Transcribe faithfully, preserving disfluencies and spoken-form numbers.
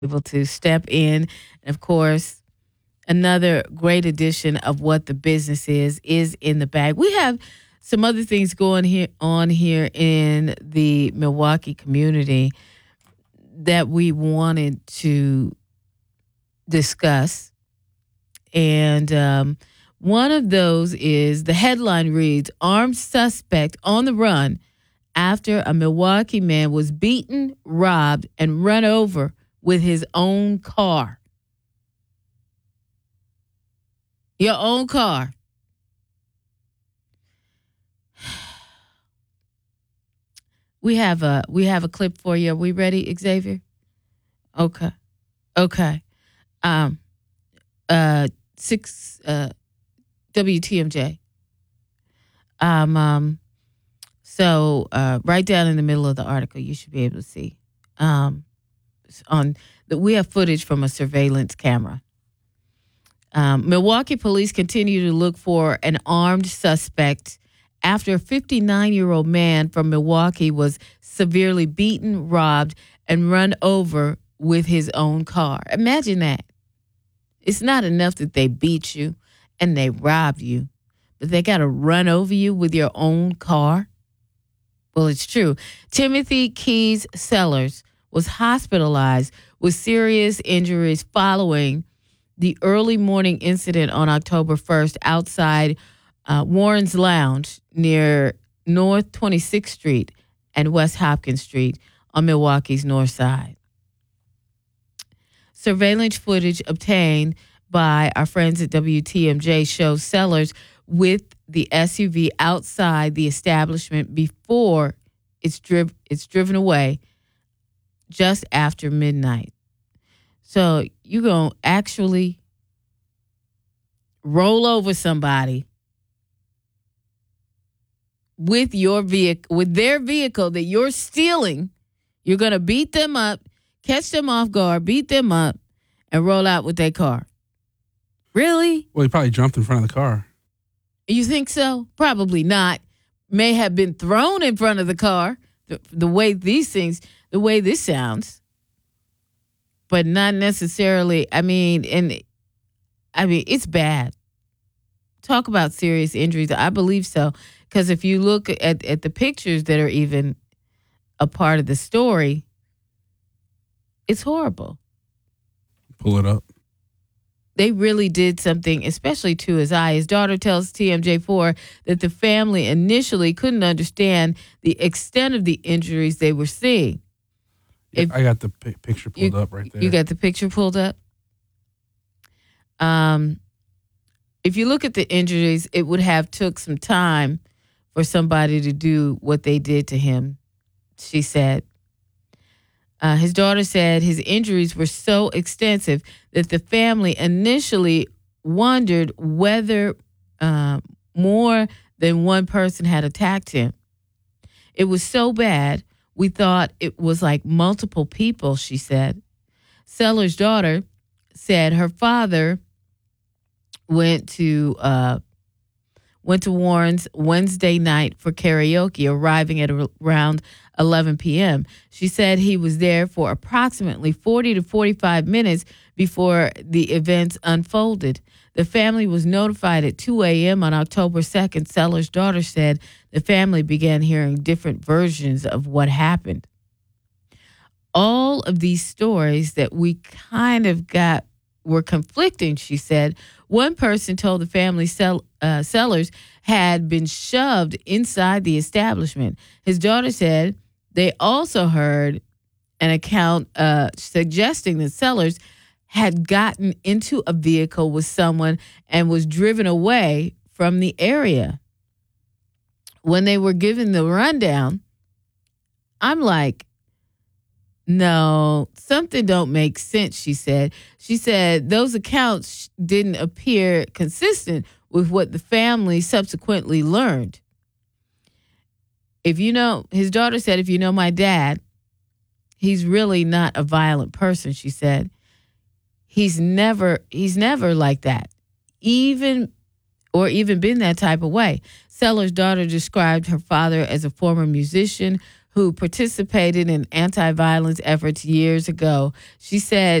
able to step in. And of course, another great addition of what the business is is in the bag. We have some other things going here on here in the Milwaukee community that we wanted to discuss. And um, one of those is the headline reads, "Armed suspect on the run after a Milwaukee man was beaten, robbed, and run over with his own car." Your own car. We have a we have a clip for you. Are we ready, Xavier? Okay. Okay. Um uh six uh W T M J. Um um so uh right down in the middle of the article you should be able to see. Um on the we have footage from a surveillance camera. Um, Milwaukee police continue to look for an armed suspect after a fifty-nine-year-old man from Milwaukee was severely beaten, robbed, and run over with his own car. Imagine that. It's not enough that they beat you and they robbed you, but they got to run over you with your own car. Well, it's true. Timothy Keys Sellers was hospitalized with serious injuries following the early morning incident on October first outside uh, Warren's Lounge near North twenty-sixth Street and West Hopkins Street on Milwaukee's north side. Surveillance footage obtained by our friends at W T M J shows Sellers with the S U V outside the establishment before it's, driv- it's driven away just after midnight. So you're going to actually roll over somebody with your vehicle, with their vehicle that you're stealing. You're going to beat them up, catch them off guard, beat them up, and roll out with their car. Really? Well, he probably jumped in front of the car. You think so? Probably not. May have been thrown in front of the car, the, the way these things, the way this sounds. But not necessarily, I mean, and I mean, it's bad. Talk about serious injuries. I believe so. Because if you look at, at the pictures that are even a part of the story, it's horrible. Pull it up. They really did something, especially to his eye. His daughter tells T M J four that the family initially couldn't understand the extent of the injuries they were seeing. Yeah, If I got the p- picture pulled you, up right there. You got the picture pulled up? Um, if you look at the injuries, it would have took some time for somebody to do what they did to him, she said. Uh, his daughter said his injuries were so extensive that the family initially wondered whether uh, more than one person had attacked him. It was so bad, we thought it was like multiple people, she said. Sellers' daughter said her father went to uh, went to Warren's Wednesday night for karaoke, arriving at around eleven p.m. She said he was there for approximately forty to forty-five minutes before the events unfolded. The family was notified at two a.m. on October second. Sellers' daughter said the family began hearing different versions of what happened. All of these stories that we kind of got were conflicting, she said. One person told the family sell, uh, Sellers had been shoved inside the establishment. His daughter said they also heard an account uh, suggesting that Sellers had gotten into a vehicle with someone and was driven away from the area. When they were given the rundown, I'm like, no, something don't make sense, she said. She said those accounts didn't appear consistent with what the family subsequently learned. If you know, his daughter said, if you know my dad, he's really not a violent person, she said. He's never, he's never like that, even, or even been that type of way. Sellers' daughter described her father as a former musician who participated in anti-violence efforts years ago. She said